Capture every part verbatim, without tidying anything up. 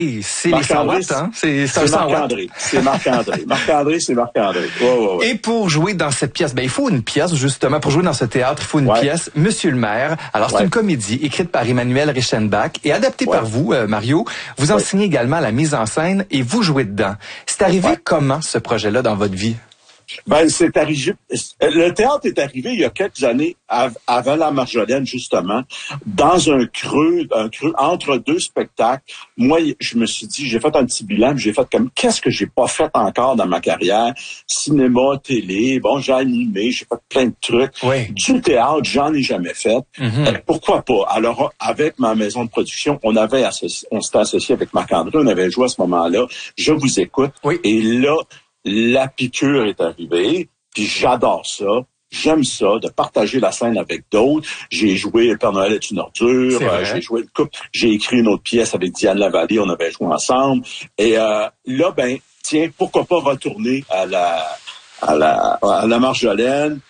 C'est les cent watts, hein? C'est, c'est un cent watts. Marc-André. C'est Marc-André. Marc-André, c'est Marc-André. Ouais, ouais, ouais. Et pour jouer dans cette pièce, ben, il faut une pièce, justement. Pour jouer dans ce théâtre, il faut une ouais. pièce. Monsieur le maire. Alors, c'est ouais. une comédie écrite par Emmanuel Reichenbach et adaptée ouais. par vous, euh, Mario. Vous enseignez ouais. également la mise en scène et vous jouez dedans. C'est arrivé ouais. comment, ce projet-là, dans votre vie? Ben, c'est arrivé. Le théâtre est arrivé il y a quelques années avant la Marjolaine, justement, dans un creux, un creux entre deux spectacles. Moi, je me suis dit, j'ai fait un petit bilan, j'ai fait comme qu'est-ce que j'ai pas fait encore dans ma carrière, cinéma, télé. Bon, j'ai animé, j'ai fait plein de trucs. Oui. Du théâtre, j'en ai jamais fait. Mm-hmm. Euh, pourquoi pas? Alors, avec ma maison de production, on avait associé, on s'était associé avec Marc-André, on avait joué à ce moment-là. Je vous écoute. Oui. Et là, la piqûre est arrivée, puis j'adore ça. J'aime ça, de partager la scène avec d'autres. J'ai joué Le Père Noël est une ordure, euh, j'ai joué le couple, j'ai écrit une autre pièce avec Diane Lavallée, on avait joué ensemble. Et euh, là, ben, tiens, pourquoi pas retourner à la à la à la Marjolaine.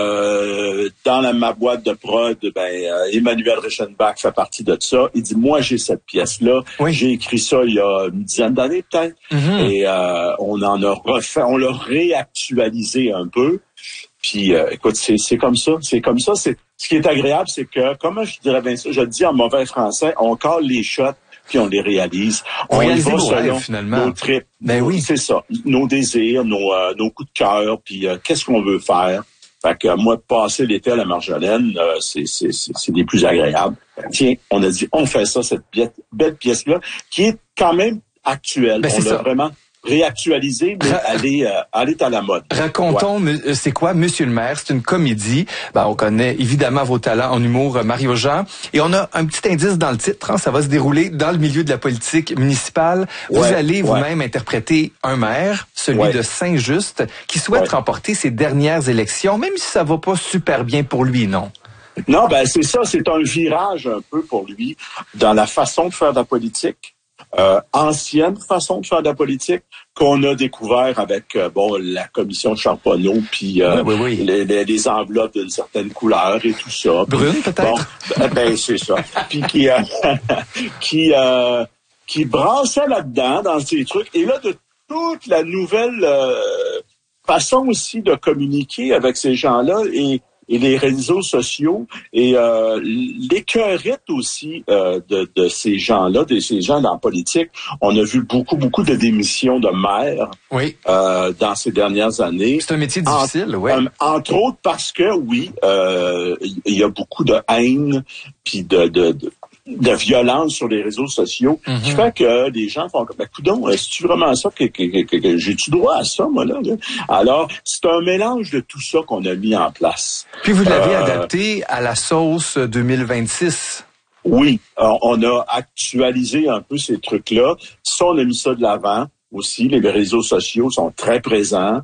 Euh, dans la, ma boîte de prod, ben euh, Emmanuel Reichenbach fait partie de ça. Il dit, moi, j'ai cette pièce-là. Oui. J'ai écrit ça il y a une dizaine d'années, peut-être. Mm-hmm. Et euh, on en a refait, on l'a réactualisé un peu. Puis, euh, écoute, c'est, c'est comme ça. C'est comme ça. C'est, ce qui est agréable, c'est que, comment je dirais bien ça, je le dis en mauvais français, on colle les shots puis on les réalise. On y va selon rêves, finalement. Nos trips. Ben nos, oui. C'est ça. Nos désirs, nos, euh, nos coups de cœur, puis euh, qu'est-ce qu'on veut faire. Fait que moi, passer l'été à la Marjolaine, euh, c'est, c'est, c'est, c'est des plus agréables. Tiens, on a dit, on fait ça, cette belle, belle pièce-là, qui est quand même actuelle. Ben, on l'a ça. vraiment réactualisée, mais Ra- elle, est, euh, elle est à la mode. Racontons, ouais. c'est quoi Monsieur le maire? C'est une comédie. Ben, on connaît évidemment vos talents en humour, Mario-Jean. Et on a un petit indice dans le titre. Hein, ça va se dérouler dans le milieu de la politique municipale. Vous ouais, allez ouais. vous-même interpréter un maire, celui ouais. de Saint-Just, qui souhaite ouais. remporter ses dernières élections, même si ça va pas super bien pour lui, non? Non, ben c'est ça. C'est un virage un peu pour lui dans la façon de faire de la politique. Euh, ancienne façon de faire de la politique qu'on a découvert avec euh, bon la commission Charbonneau puis euh, oui, oui, oui. Les, les, les enveloppes d'une certaine couleur et tout ça. Brune peut-être. Bon, ben, ben c'est ça. Puis qui euh, qui euh, qui brassait là-dedans dans ces trucs et là de toute la nouvelle euh, façon aussi de communiquer avec ces gens-là et et les réseaux sociaux et euh, l'écœurite aussi euh, de, de ces gens-là, de ces gens dans la politique. On a vu beaucoup, beaucoup de démissions de maires oui. euh, dans ces dernières années. C'est un métier difficile, en, oui. Euh, entre autres parce que, oui, euh, il y a beaucoup de haine puis de... de, de de violence sur les réseaux sociaux, mm-hmm. qui fait que les gens font comme, ben, coudonc, est-ce vraiment ça que, que, que, que j'ai-tu droit à ça, moi, là, là? Alors, c'est un mélange de tout ça qu'on a mis en place. Puis vous l'avez euh, adapté à la sauce deux mille vingt-six. Oui, on a actualisé un peu ces trucs-là. Ça, on a mis ça de l'avant. Aussi, les réseaux sociaux sont très présents.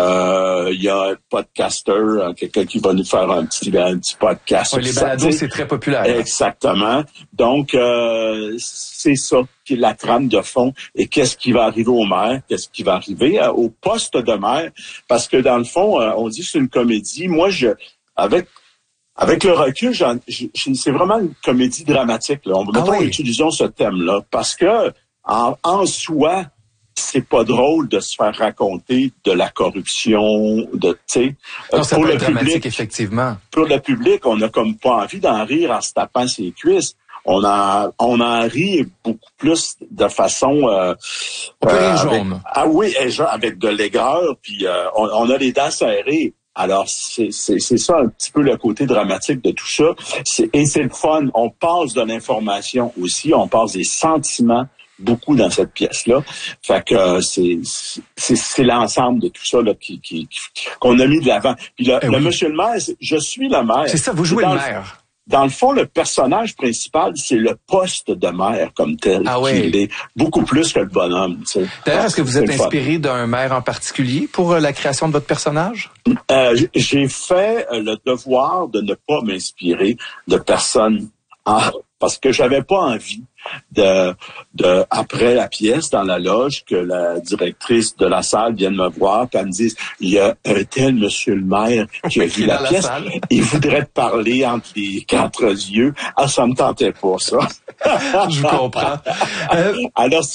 Euh, il y a un podcaster, quelqu'un qui va nous faire un petit, un petit podcast. Ouais, les balados, c'est très populaire. Exactement. Donc, euh, c'est ça qui est la trame de fond. Et qu'est-ce qui va arriver au maire? Qu'est-ce qui va arriver euh, au poste de maire? Parce que dans le fond, euh, on dit que c'est une comédie. Moi, je, avec Avec le recul, j'en, je, c'est vraiment une comédie dramatique. Là. On, ah mettons, oui. utilisons ce thème-là. Parce que, en, en soi, c'est pas drôle de se faire raconter de la corruption, de, tu sais. Non, ça pour peut le être dramatique, public, effectivement. Pour le public, on a comme pas envie d'en rire en se tapant ses cuisses. On en, on en rit beaucoup plus de façon... Euh, on peut euh, rire avec, jaune. Ah oui, avec de l'aigreur, puis euh, on, on a les dents serrées. Alors, c'est, c'est, c'est ça un petit peu le côté dramatique de tout ça. C'est, et c'est le fun. On passe de l'information aussi, on passe des sentiments beaucoup dans cette pièce-là. Fait que euh, c'est, c'est, c'est l'ensemble de tout ça là, qui, qui, qui, qu'on a mis de l'avant. Puis le, eh le oui. monsieur le maire, je suis le maire. C'est ça, vous jouez dans le maire. Dans le fond, le personnage principal, c'est le poste de maire comme tel. Ah oui. Il est beaucoup plus que le bonhomme. Tu sais. D'ailleurs, est-ce que vous êtes c'est inspiré d'un maire en particulier pour la création de votre personnage? Euh, j'ai fait le devoir de ne pas m'inspirer de personnes en, parce que j'avais pas envie de, de après la pièce dans la loge que la directrice de la salle vienne me voir et me dise il y a un tel monsieur le maire qui a vu la pièce, la il voudrait te parler entre les quatre yeux. Ah, ça me tentait pas ça. Je vous comprends. Euh... Alors